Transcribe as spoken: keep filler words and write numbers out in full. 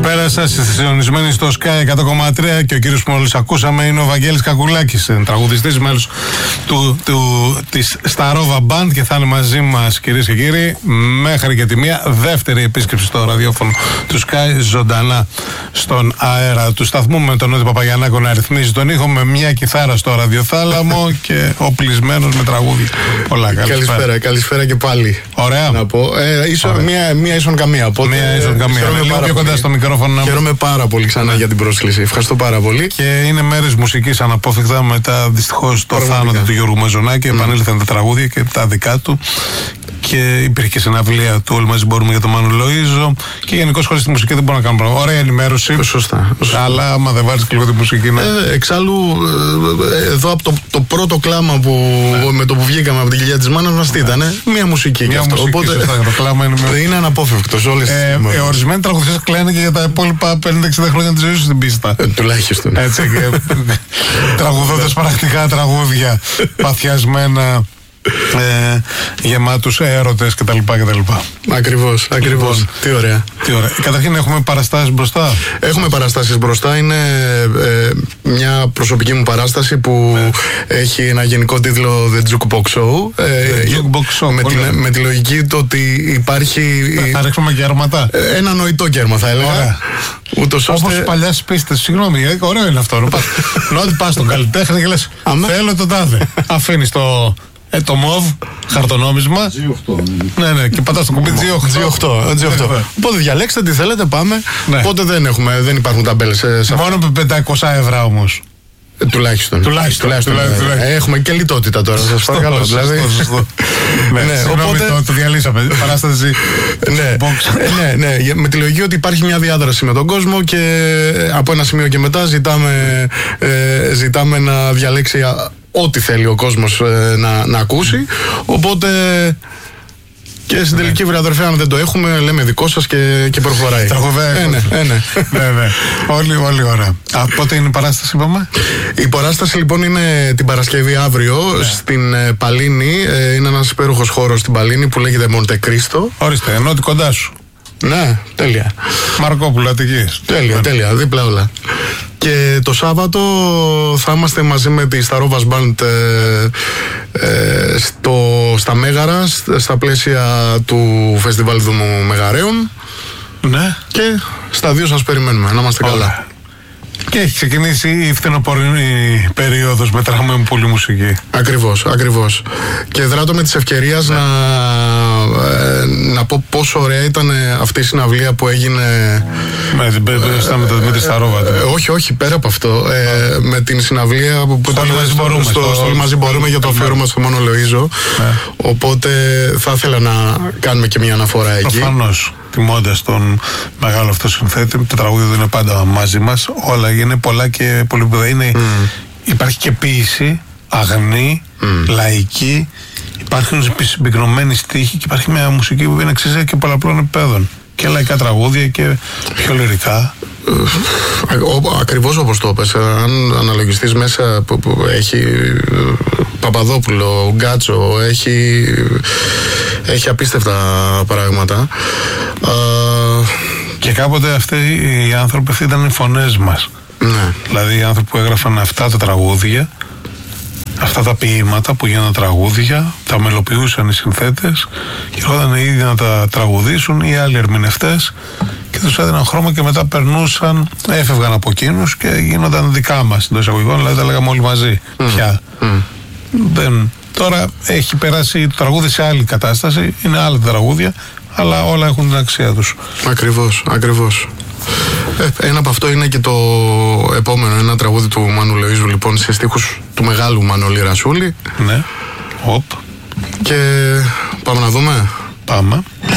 Καλησπέρα σας, είστε συντονισμένοι στο Sky εκατό κόμμα τρία και ο κύριος που μόλις ακούσαμε είναι ο Βαγγέλης Κακουλάκης, τραγουδιστής, μέλος του, του, της Σταρόβα Band και θα είναι μαζί μας, κυρίες και κύριοι, μέχρι και τη μία δεύτερη επίσκεψη στο ραδιόφωνο του Sky, ζωντανά στον αέρα του σταθμού, με τον Νότι Παπαγιαννάκο να ρυθμίζει τον ήχο, με μια κιθάρα στο ραδιοθάλαμο και οπλισμένος με τραγούδια. Πολλά, καλησπέρα. Καλησπέρα, καλησπέρα και πάλι. Ωραία. Να πω. Ε, ίσο, Ωραία. Μία, μία ίσον καμία. Οπότε, μία ίσον καμία. Χαίρομαι Λίγο πάρα πιο πολύ. κοντά στο μικρόφωνο. Χαίρομαι πάρα πολύ ξανά για την πρόσκληση. Ευχαριστώ πάρα πολύ. Και είναι μέρες μουσικής αναπόφευκτα μετά δυστυχώς το θάνατο του Γιώργου Μαζονάκη. Mm. Επανήλθαν τα τραγούδια και τα δικά του. Και υπήρχε και συναυλία του Όλοι Μαζί Μπορούμε για τον Μάνο Λοΐζο. Και γενικώς χωρίς τη μουσική δεν μπορώ να κάνω πράγματα. Ωραία ενημέρωση. Σωστά. σωστά. Αλλά άμα δεν βάλεις και λίγο τη μουσική. Ναι. Ε, εξάλλου, ε, εδώ από το, το πρώτο κλάμα που, ναι. με το που βγήκαμε από την κοιλιά της μάνας μας τι ήταν. Μία μουσική. Μια μουσική. Οπότε, σωστά, το κλάμα είναι, με... είναι αναπόφευκτο σε όλες τις ε, ε, ορισμένοι τραγουδιστές κλαίνουν και για τα υπόλοιπα πενήντα εξήντα χρόνια της ζωής στην πίστα. Ε, τουλάχιστον. Έτσι. Τραγουδώντας πρακτικά τραγούδια παθιασμένα. Ε, γεμάτους έρωτες κτλ. Ακριβώς, ακριβώς. Τι ωραία. Τι ωραία. Καταρχήν έχουμε παραστάσεις μπροστά. Έχουμε παραστάσεις μπροστά. Είναι ε, μια προσωπική μου παράσταση που ναι. έχει ένα γενικό τίτλο The Jukebox Show. Ε, The Jukebox Show. Με, την, με τη λογική το ότι υπάρχει. Θα ρίξουμε κέρματα. Ένα νοητό κέρμα θα έλεγα. Ωραία. Ούτως ώστε... Όπως παλιάς πίστες. Συγγνώμη, ωραίο είναι αυτό. Ότι πας στον καλλιτέχνη και λες θέλω το τάδε. Αφήνεις το. Ε, το μοβ, χαρτονόμισμα. τζι οκτώ. Ναι, ναι, και πατάς το κουμπί τζι οκτώ. Οπότε διαλέξτε τι θέλετε, πάμε. Ναι. Οπότε δεν, έχουμε, δεν υπάρχουν ταμπέλες. Μόνο με πεντακόσια ευρώ όμως. Ε, τουλάχιστον. Τουλάχιστον. τουλάχιστον, τουλάχιστον. τουλάχιστον. Ε, έχουμε και λιτότητα τώρα, σας παρακαλώ. Δηλαδή. Ναι, ναι, οπότε... το, το διαλύσαμε. Παράσταση. ναι, ναι, ναι, με τη λογική ότι υπάρχει μια διάδραση με τον κόσμο και από ένα σημείο και μετά ζητάμε, ε, ζητάμε να διαλέξει ό,τι θέλει ο κόσμος ε, να, να ακούσει. Οπότε και στην τελική βρε αδερφέ, αν δεν το έχουμε, λέμε δικό σας και, και προχωράει. Τραγουδάει. Ε, ναι, ε, ναι. ναι, ναι. Όλοι, όλοι ωραία. Α, πότε είναι η παράσταση, είπαμε? Η παράσταση λοιπόν είναι την Παρασκευή αύριο ναι. στην ε, Παλίνη. Ε, είναι ένας υπέροχος χώρος στην Παλίνη που λέγεται Μοντεκρίστο. Ορίστε, ενώ ότι κοντά σου. Ναι, τέλεια. Μαρκόπουλο, Αττικής. Τέλεια, τέλεια, δίπλα όλα. Και το Σάββατο θα είμαστε μαζί με τη Σταρόβα Band ε, ε, στο, στα Μέγαρα, στα πλαίσια του Φεστιβάλ Δουμου Μεγαρέων. Ναι. Και στα δύο σας περιμένουμε, να είμαστε καλά. Ωραία. Και έχει ξεκινήσει η φθινοπορεινή περίοδος με τραγμένη πολύ μουσική. Ακριβώς, ακριβώς. Και δράτω με τις ευκαιρίες ναι. να, ε, να πω πόσο ωραία ήταν αυτή η συναυλία που έγινε με, με, με, με τη Σταρόβα. Ε, όχι, όχι, πέρα από αυτό. Ε, με την συναυλία που, που ήταν μαζί μπορούμε, στο, στο, στο μαζί μπορούμε για το αφιέρωμα στο Μάνο Λοΐζο. Ναι. Οπότε θα ήθελα να κάνουμε και μια αναφορά εκεί. Προφανώς. Τιμώντας τον μεγάλο αυτό συνθέτη, το τραγούδι του είναι πάντα μαζί μας. Όλα είναι πολλά και πολύ. Είναι, mm. Υπάρχει και ποίηση, αγνή, mm. λαϊκή. Υπάρχουν συμπυκνωμένοι στίχοι και υπάρχει μια μουσική που είναι αξίζει και πολλαπλών επίπεδων. Και λαϊκά τραγούδια και πιο λυρικά. Ακριβώς όπως το είπες. Αν αναλογιστείς μέσα που, που έχει Παπαδόπουλο, Γκάτσο, έχει, έχει απίστευτα πράγματα. Και κάποτε αυτοί οι άνθρωποι αυτοί ήταν οι φωνές μας. Ναι. Δηλαδή οι άνθρωποι που έγραφαν αυτά τα τραγούδια, αυτά τα ποίηματα που γίνανε τραγούδια, τα μελοποιούσαν οι συνθέτες και έρχονταν οι ίδιοι να τα τραγουδήσουν ή άλλοι ερμηνευτές και τους έδιναν χρώμα και μετά περνούσαν, έφευγαν από εκείνους και γίνονταν δικά μας εντός εισαγωγικών, δηλαδή τα λέγαμε όλοι μαζί mm. πια. Mm. Δεν, τώρα έχει περάσει το τραγούδι σε άλλη κατάσταση, είναι άλλα τα τραγούδια, αλλά όλα έχουν την αξία τους. Ακριβώς, ακριβώς. Ε, ένα από αυτό είναι και το επόμενο, ένα τραγούδι του Μάνου Λοΐζου, λοιπόν, σε στίχους του μεγάλου Μανώλη Ρασούλη. Ναι. Οπ. Και πάμε να δούμε. Πάμε.